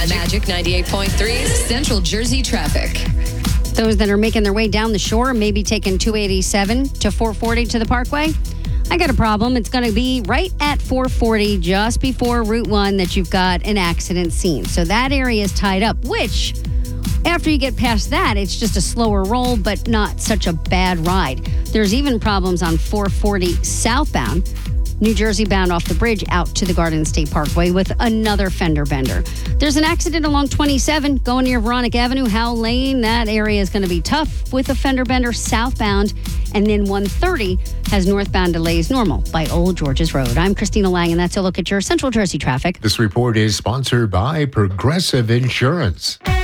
Magic 98.3's Central Jersey traffic. Those that are making their way down the shore, maybe taking 287 to 440 to the Parkway. I got a problem. It's going to be right at 440, just before Route 1, that you've got an accident scene. So that area is tied up, which, after you get past that, it's just a slower roll, but not such a bad ride. There's even problems on 440 southbound, New Jersey bound off the bridge out to the Garden State Parkway with another fender bender. There's an accident along 27 going near Veronica Avenue, Howell Lane. That area is going to be tough with a fender bender southbound. And then 130 has northbound delays normal by Old George's Road. I'm Christina Lang, and that's a look at your Central Jersey traffic. This report is sponsored by Progressive Insurance.